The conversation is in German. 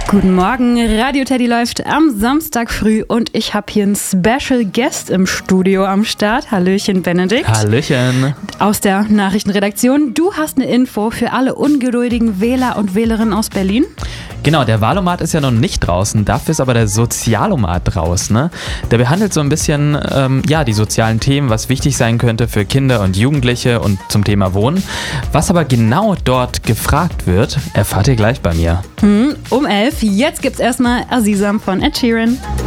Guten Morgen, Radio Teddy läuft am Samstag früh und ich habe hier einen Special Guest im Studio am Start. Hallöchen Benedikt. Hallöchen. Aus der Nachrichtenredaktion. Du hast eine Info für alle ungeduldigen Wähler und Wählerinnen aus Berlin. Genau, der Wahlomat ist ja noch nicht draußen, dafür ist aber der Sozialomat draußen. Ne? Der behandelt so ein bisschen die sozialen Themen, was wichtig sein könnte für Kinder und Jugendliche und zum Thema Wohnen. Was aber genau dort gefragt wird, erfahrt ihr gleich bei mir. Um 11. Jetzt gibt's erstmal Azizam von Ed Sheeran.